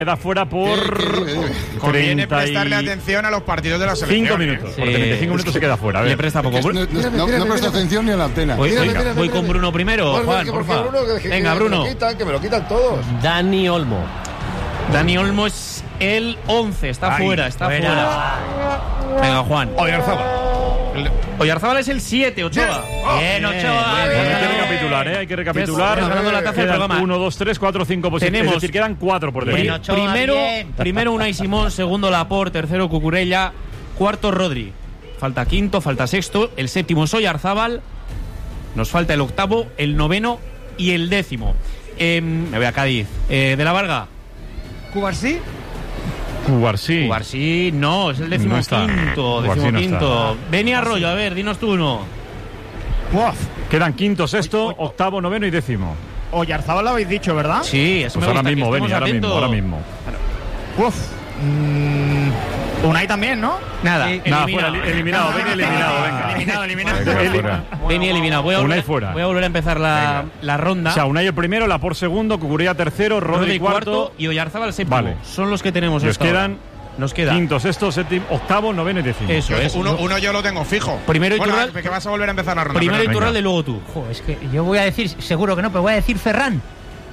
Queda fuera por... Conviene prestarle atención a los partidos de la selección. 5 minutos. Por 35 minutos se queda fuera. A ver. Le presta poco. No presta atención ni a la antena. Voy con Bruno primero. Juan, por favor. Venga, Bruno. Que me lo quitan todos. Dani Olmo. Dani Olmo es el 11. Está fuera. Venga, Juan. Oyarzábal es el 7, Ochoa. Bien, Ochoa. Hay que recapitular. Quedan 1, 2, 3, 4, 5 posiciones. Es decir, quedan 4 por delante. Primero Unai Simón, segundo Laporte, tercero Cucurella, cuarto Rodri. Falta quinto, falta sexto, el séptimo es Oyarzábal. Nos falta el octavo, el noveno y el décimo. Me voy a Cádiz. De la Varga. ¿Cubarsí? Cubarsí no, es el decimoquinto. No Beni Arroyo, a ver, dinos tú uno. Quedan quinto, sexto, octavo, noveno y décimo. Oyarzábal lo habéis dicho, ¿verdad? Sí, eso pues me gusta. Ahora mismo, Beni, ahora mismo. Unai también, ¿no? Nada, eliminado. Beni eliminado. Beni eliminado. Voy a volver a empezar la ronda. O sea, Unai primero, Laporte segundo, Cucurella tercero, Rodri cuarto y Oyarzábal séptimo. Vale. Son los que tenemos. Nos queda quinto, sexto, séptimo, octavo, noveno y décimo. Eso es. Uno yo lo tengo fijo. Primero Iturralde. Que vas a volver a empezar la ronda. Primero Iturralde y luego tú. Es que yo voy a decir, seguro que no, pero voy a decir Ferran.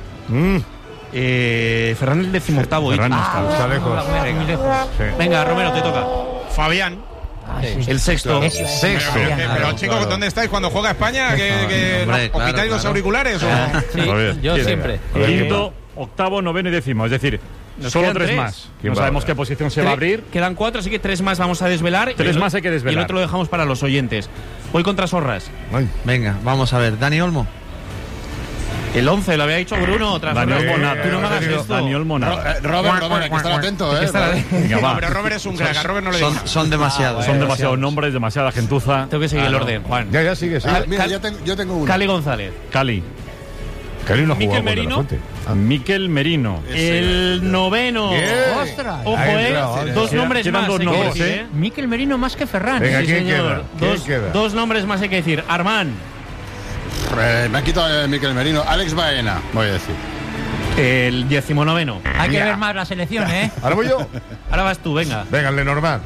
Ferran el decimoctavo. Ferran está lejos. Venga, Romero, te toca. Fabián. El sexto. Pero chicos, ¿dónde estáis cuando juega España? ¿Os quitáis los auriculares? Sí, yo siempre. Quinto, octavo, noveno y décimo. Es decir, solo 3 más. No sabemos qué posición se va a abrir. Quedan 4, así que 3 más vamos a desvelar. 3 más hay que desvelar. Y el otro lo dejamos para los oyentes. Voy contra Sorras. Venga, vamos a ver. Dani Olmo. El 11, lo había dicho Bruno. Dani Olmo, tú no me hagas esto. Dani Olmo, Robert, hay que estar atento, Venga, va. Pero Robert es un crack, a Robert no le digas. Son demasiados. Son demasiados nombres, demasiada gentuza. Tengo que seguir el orden, Juan. Ya sigue. Mira, yo tengo uno. Cali González. Cali no Miquel Merino. Miquel Merino. El noveno. ¡Ostras! Ojo, dos nombres quedan más. dos nombres, Miquel Merino más que Ferran. Venga, Sí, ¿quién señor. queda? Dos nombres más hay que decir. Armán. Me han quitado Miquel Merino. Alex Baena, voy a decir. El 19. Hay que ver más la selección, ¿eh? Ahora voy yo. Ahora vas tú, venga. Venga, Lenormand.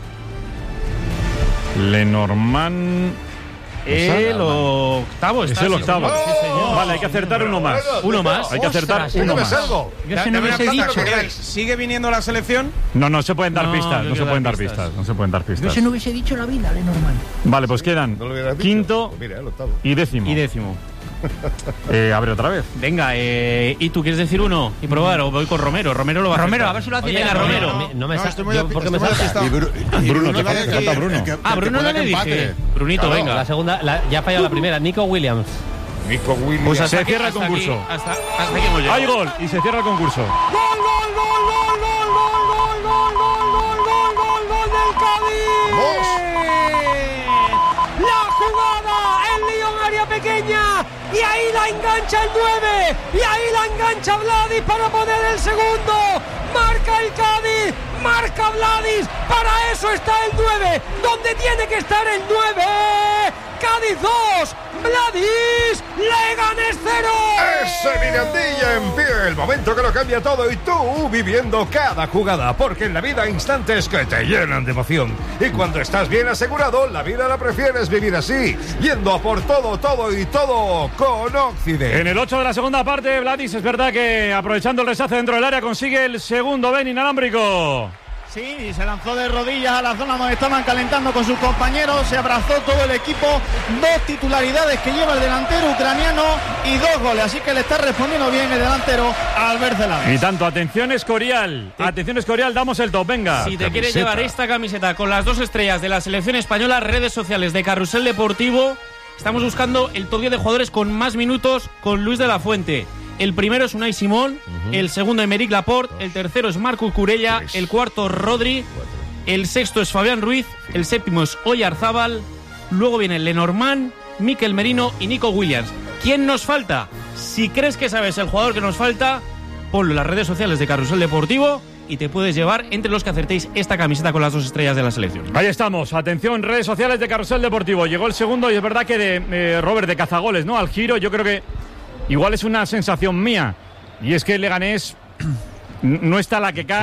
El octavo. Es el octavo. Sí, señor. Vale, hay que acertar uno más. Uno más. Hay que acertar uno más. Yo se no hubiese dicho. ¿Sigue viniendo la selección? No se pueden dar pistas. yo No se quiero pueden dar dar pistas. pistas. No se pueden dar Yo pistas. se no hubiese dicho la vida, Lenormand. Vale, pues quedan quinto y décimo. A ver, otra vez. Venga, ¿y tú quieres decir uno? Y probar, o voy con Romero. Romero lo va a Romero, acertar. a ver si lo hace. Oye, venga, Romero. No me estoy muy ¿por qué me salta? Bruno, te falta Bruno. Bruno no le dije. Brunito, venga. La segunda, ya ha fallado la primera. Nico Williams. Pues hasta Se aquí, cierra el hasta concurso. aquí, hasta aquí hemos llegado. Hay gol y se cierra el concurso. La jugada, el Lyon área pequeña, y ahí la engancha el 9, y ahí la engancha Vladis para poner el segundo. Marca el Cádiz, marca Vladis, para eso está el 9, donde tiene que estar el 9. Cádiz 2, Vladis, Leganés 0. Ese Mirandilla en pie, el momento que lo cambia todo y tú viviendo cada jugada, porque en la vida hay instantes que te llenan de emoción. Y cuando estás bien asegurado, la vida la prefieres vivir así, yendo a por todo con Occident. En el 8 de la segunda parte, Vladis, es verdad que aprovechando el rechace dentro del área consigue el segundo Ben inalámbrico. Sí, se lanzó de rodillas a la zona donde estaban calentando con sus compañeros, se abrazó todo el equipo, 2 titularidades que lleva el delantero ucraniano y 2 goles, así que le está respondiendo bien el delantero Albert Celades. Y tanto, atención Escorial, damos el top, venga. Si te quieres llevar esta camiseta con las 2 estrellas de la selección española, redes sociales de Carrusel Deportivo, estamos buscando el top 10 de jugadores con más minutos con Luis de la Fuente. El primero es Unai Simón, el segundo Aymeric Laporte, el tercero es Marco Cucurella, el cuarto Rodri, el sexto es Fabián Ruiz, el séptimo es Oyarzábal, luego viene Lenormand, Miquel Merino y Nico Williams. ¿Quién nos falta? Si crees que sabes el jugador que nos falta, ponlo en las redes sociales de Carrusel Deportivo y te puedes llevar entre los que acertéis esta camiseta con las 2 estrellas de la selección. Ahí estamos, atención, redes sociales de Carrusel Deportivo. Llegó el segundo y es verdad que de Robert de cazagoles, ¿no? Al giro, yo creo que igual es una sensación mía, y es que Leganés No está la que cae.